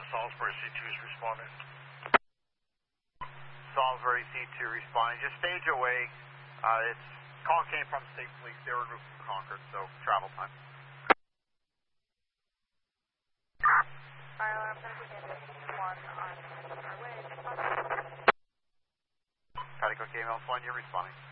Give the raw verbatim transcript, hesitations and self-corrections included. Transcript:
Salisbury C two is responding. Salisbury C two responding. Just stage away. Uh, it's call came from State Police. They were moved from Concord, so travel time. Fire alarm going to begin one on our way. Calico Game One, you're responding.